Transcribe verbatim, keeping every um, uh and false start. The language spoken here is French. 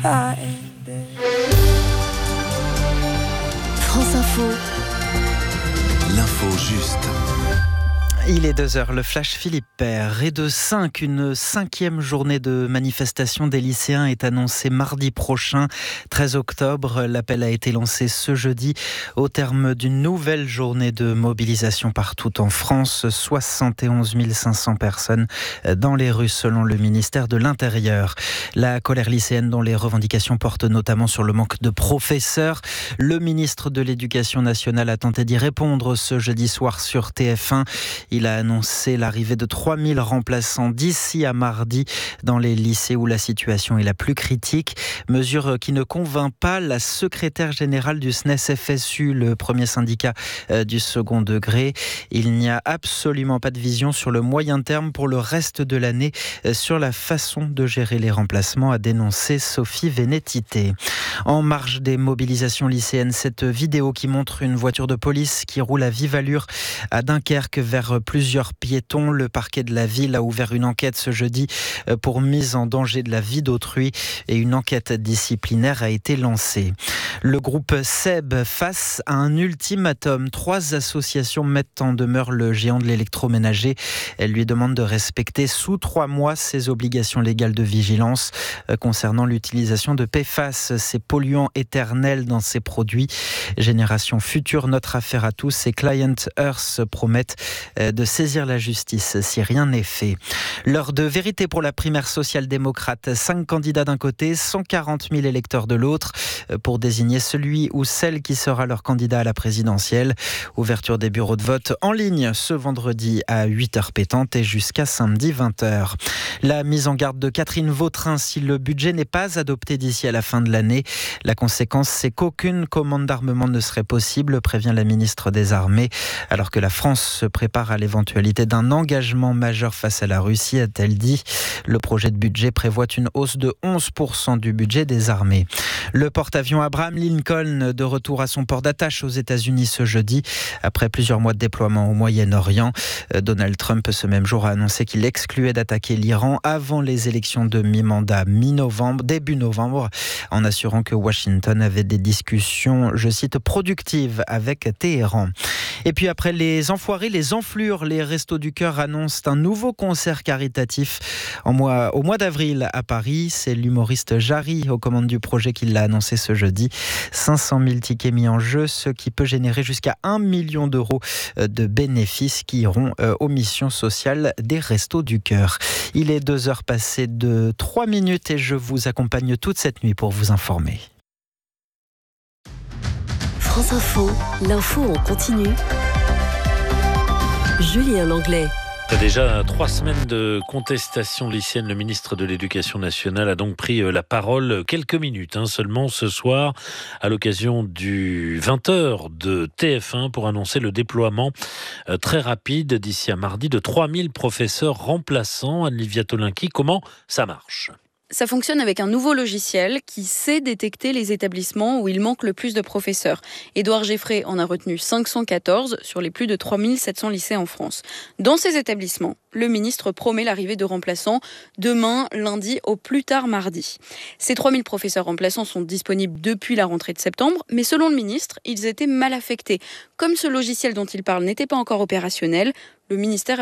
France Info. L'info juste. Il est deux heures, le flash Philippe Père. Et de cinq, une cinquième journée de manifestation des lycéens est annoncée mardi prochain, treize octobre. L'appel a été lancé ce jeudi au terme d'une nouvelle journée de mobilisation partout en France. soixante et onze mille cinq cents personnes dans les rues selon le ministère de l'Intérieur. La colère lycéenne dont les revendications portent notamment sur le manque de professeurs. Le ministre de l'Éducation nationale a tenté d'y répondre ce jeudi soir sur T F un. Il a annoncé l'arrivée de trois mille remplaçants d'ici à mardi dans les lycées où la situation est la plus critique. Mesure qui ne convainc pas la secrétaire générale du S N E S F S U, le premier syndicat du second degré. Il n'y a absolument pas de vision sur le moyen terme pour le reste de l'année sur la façon de gérer les remplacements, a dénoncé Sophie Vénétité. En marge des mobilisations lycéennes, cette vidéo qui montre une voiture de police qui roule à vive allure à Dunkerque vers plusieurs piétons. Le parquet de la ville a ouvert une enquête ce jeudi pour mise en danger de la vie d'autrui et une enquête disciplinaire a été lancée. Le groupe S E B face à un ultimatum. Trois associations mettent en demeure le géant de l'électroménager. Elles lui demandent de respecter sous trois mois ses obligations légales de vigilance concernant l'utilisation de P F A S, ces polluants éternels dans ses produits. Génération Future, notre affaire à tous et Client Earth promettent de saisir la justice si rien n'est fait. L'heure de vérité pour la primaire social-démocrate. Cinq candidats d'un côté, cent quarante mille électeurs de l'autre pour désigner celui ou celle qui sera leur candidat à la présidentielle. Ouverture des bureaux de vote en ligne ce vendredi à huit heures pétantes et jusqu'à samedi vingt heures. La mise en garde de Catherine Vautrin, si le budget n'est pas adopté d'ici à la fin de l'année, la conséquence c'est qu'aucune commande d'armement ne serait possible, prévient la ministre des Armées, alors que la France se prépare à l'éventualité d'un engagement majeur face à la Russie, a-t-elle dit. Le projet de budget prévoit une hausse de onze pour cent du budget des armées. Le porte-avions Abraham Lincoln de retour à son port d'attache aux États-Unis ce jeudi. Après plusieurs mois de déploiement au Moyen-Orient, Donald Trump ce même jour a annoncé qu'il excluait d'attaquer l'Iran avant les élections de mi-mandat mi-novembre, début novembre, en assurant que Washington avait des discussions, je cite, productives avec Téhéran. Et puis après les enfoirés, les enflures, les Restos du Cœur annoncent un nouveau concert caritatif en mois, au mois d'avril à Paris. C'est l'humoriste Jarry aux commandes du projet qui l'a annoncé ce jeudi. cinq cent mille tickets mis en jeu, ce qui peut générer jusqu'à un million d'euros de bénéfices qui iront aux missions sociales des Restos du Cœur. Il est deux heures passées de trois minutes et je vous accompagne toute cette nuit pour vous informer. France Info, l'info en continu. Julien Langlais. Déjà trois semaines de contestation lycéenne, le ministre de l'Éducation nationale a donc pris la parole quelques minutes hein, seulement ce soir à l'occasion du vingt heures de T F un pour annoncer le déploiement euh, très rapide d'ici à mardi de trois mille professeurs remplaçants. Anne-Livia Tolinki, comment ça marche ? Ça fonctionne avec un nouveau logiciel qui sait détecter les établissements où il manque le plus de professeurs. Édouard Geffray en a retenu cinq cent quatorze sur les plus de trois mille sept cents lycées en France. Dans ces établissements, le ministre promet l'arrivée de remplaçants demain, lundi, au plus tard mardi. Ces trois mille professeurs remplaçants sont disponibles depuis la rentrée de septembre, mais selon le ministre, ils étaient mal affectés. Comme ce logiciel dont il parle n'était pas encore opérationnel, le ministère